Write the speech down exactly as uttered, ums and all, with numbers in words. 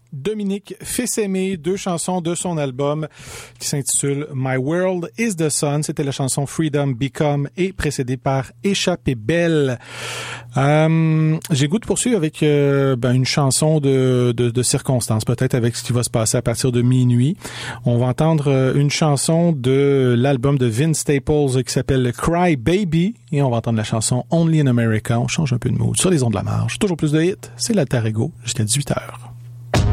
Dominique Fils-Aimé, deux chansons de son album qui s'intitule My World is the Sun. C'était la chanson Freedom Become et précédée par Échappée belle. Euh, j'ai goût de poursuivre avec euh, ben, une chanson de, de, de circonstance, peut-être avec ce qui va se passer à partir de minuit. On va entendre euh, une chanson de l'album de Vince Staples qui s'appelle Cry Baby et on va entendre la chanson Only in America. On change un peu de mood sur les ondes de la marge. Toujours plus de hits, c'est l'Alter Ego jusqu'à dix-huit heures.